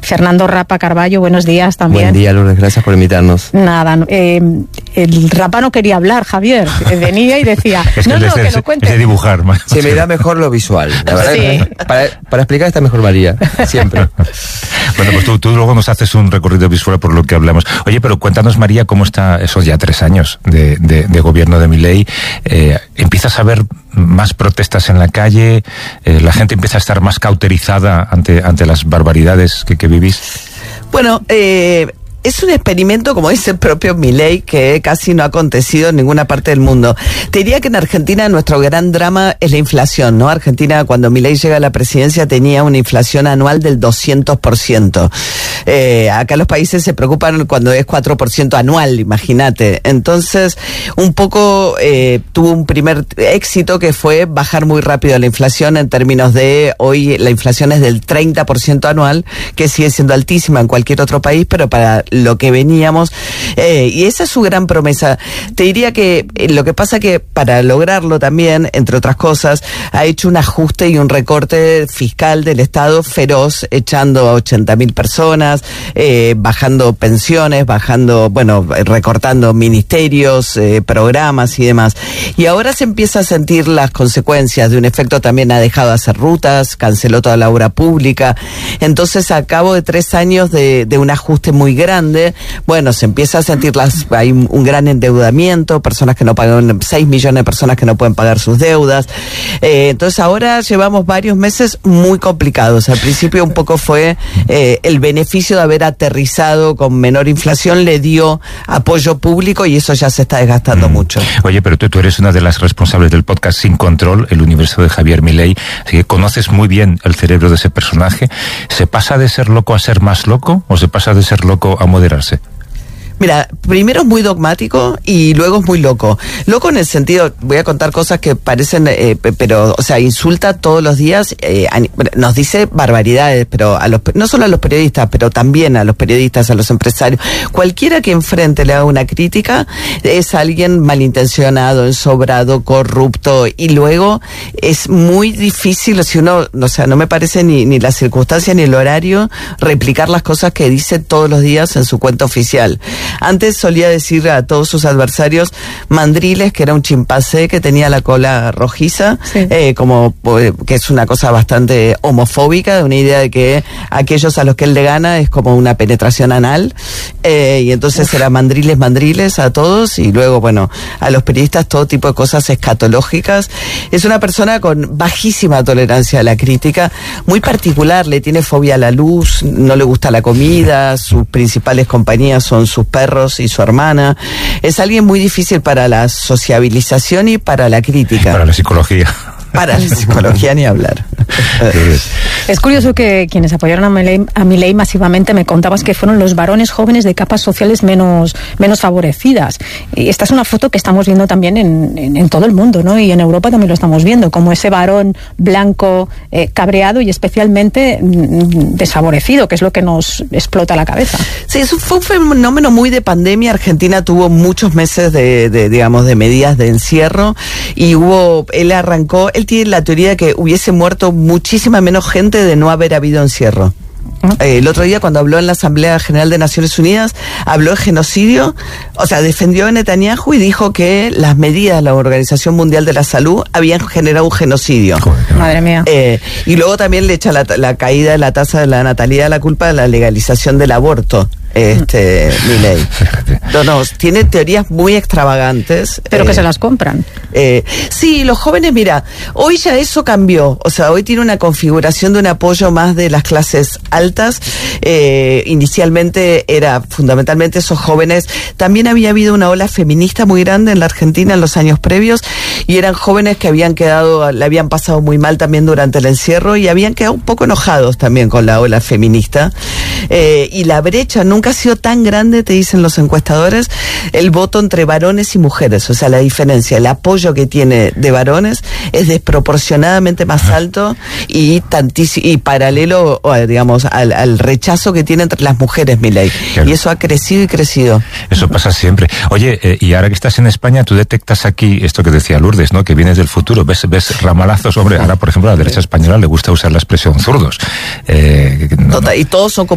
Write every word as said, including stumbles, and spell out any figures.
Fernando Rapa Carballo, buenos días también. Buen día, Lourdes, gracias por invitarnos. Nada, eh, el Rapa no quería hablar, Javier, venía y decía, es que no, no, de, que lo cuente. Es de dibujar. Se me da mejor lo visual, la verdad. Sí. Para, para explicar está mejor María, siempre. Bueno, pues tú, tú luego nos haces un recorrido visual por lo que hablamos. Oye, pero cuéntanos, María, cómo está esos ya tres años de, de, de gobierno de Milei. Eh, ¿Empiezas a ver más protestas en la calle? Eh, ¿La gente empieza a estar más cauterizada ante, ante las barbaridades que, que vivís? Bueno, eh... es un experimento, como dice el propio Milei, que casi no ha acontecido en ninguna parte del mundo. Te diría que en Argentina nuestro gran drama es la inflación, ¿no? Argentina, cuando Milei llega a la presidencia, tenía una inflación anual del doscientos por ciento. Eh, acá los países se preocupan cuando es cuatro por ciento anual, imagínate. Entonces, un poco eh, tuvo un primer éxito que fue bajar muy rápido la inflación en términos de, hoy la inflación es del treinta por ciento anual, que sigue siendo altísima en cualquier otro país, pero para lo que veníamos, eh, y esa es su gran promesa. Te diría que eh, lo que pasa que para lograrlo también, entre otras cosas, ha hecho un ajuste y un recorte fiscal del Estado feroz, echando a ochenta mil personas, eh, bajando pensiones, bajando, bueno, recortando ministerios, eh, programas y demás. Y ahora se empieza a sentir las consecuencias de un efecto. También ha dejado de hacer rutas, canceló toda la obra pública. Entonces, a cabo de tres años de, de un ajuste muy grande, bueno, se empieza a sentir las, hay un gran endeudamiento, personas que no pagan, seis millones de personas que no pueden pagar sus deudas. Eh, entonces ahora llevamos varios meses muy complicados. Al principio un poco fue eh, el beneficio de haber aterrizado con menor inflación, le dio apoyo público y eso ya se está desgastando mm. mucho. Oye, pero tú, tú eres una de las responsables del podcast Sin Control, el universo de Javier Milei, así que conoces muy bien el cerebro de ese personaje. ¿Se pasa de ser loco a ser más loco o se pasa de ser loco a moderarse? Mira, primero es muy dogmático y luego es muy loco. Loco en el sentido, voy a contar cosas que parecen, eh, pero, o sea, insulta todos los días, eh, a, nos dice barbaridades, pero a los, no solo a los periodistas, pero también a los periodistas, a los empresarios. Cualquiera que enfrente le haga una crítica es alguien malintencionado, ensobrado, corrupto, y luego es muy difícil, si uno, o sea, no me parece ni, ni la circunstancia ni el horario, replicar las cosas que dice todos los días en su cuenta oficial. Antes solía decir a todos sus adversarios mandriles, que era un chimpancé que tenía la cola rojiza, sí. eh, como que es una cosa bastante homofóbica, una idea de que aquellos a los que él le gana es como una penetración anal, eh, y entonces Uf. era mandriles, mandriles a todos, y luego, bueno, a los periodistas todo tipo de cosas escatológicas. Es una persona con bajísima tolerancia a la crítica, muy particular, le tiene fobia a la luz, no le gusta la comida, sus principales compañías son sus perros y su hermana. Es alguien muy difícil para la sociabilización y para la crítica. Para la psicología. Para la psicología ni hablar. Es curioso que quienes apoyaron a Milei, a Milei masivamente, me contabas que fueron los varones jóvenes de capas sociales menos, menos favorecidas. Y esta es una foto que estamos viendo también en, en, en todo el mundo, ¿no? Y en Europa también lo estamos viendo, como ese varón blanco, eh, cabreado y especialmente mm, desfavorecido, que es lo que nos explota la cabeza. Sí, eso fue un fenómeno muy de pandemia. Argentina tuvo muchos meses de, de digamos, de medidas de encierro, y hubo, él arrancó, él tiene la teoría de que hubiese muerto muchísima menos gente de no haber habido encierro. Eh, el otro día, cuando habló en la Asamblea General de Naciones Unidas, habló de genocidio, o sea, defendió a Netanyahu y dijo que las medidas de la Organización Mundial de la Salud habían generado un genocidio. Joder, madre mía. Eh, y luego también le echa la, la caída de la tasa de la natalidad la culpa de la legalización del aborto. Este, Milei. No, no, tiene teorías muy extravagantes. Pero eh, que se las compran. Eh, sí, los jóvenes, mira, hoy ya eso cambió. O sea, hoy tiene una configuración de un apoyo más de las clases altas. Eh, inicialmente era fundamentalmente esos jóvenes. También había habido una ola feminista muy grande en la Argentina en los años previos, y eran jóvenes que habían quedado, le habían pasado muy mal también durante el encierro, y habían quedado un poco enojados también con la ola feminista. Eh, y la brecha nunca ha sido tan grande, te dicen los encuestadores, el voto entre varones y mujeres. O sea, la diferencia, el apoyo que tiene de varones es desproporcionadamente más alto y tantísimo, y paralelo, digamos, al, al rechazo que tiene entre las mujeres, Milei. Claro. Y eso ha crecido y crecido. Eso pasa siempre. Oye, eh, y ahora que estás en España, tú detectas aquí esto que decía Lourdes, ¿no? Que vienes del futuro. ¿Ves, ves ramalazos? Hombre, ahora, por ejemplo, a la derecha española le gusta usar la expresión zurdos. Eh, no, Total, no. Y todos son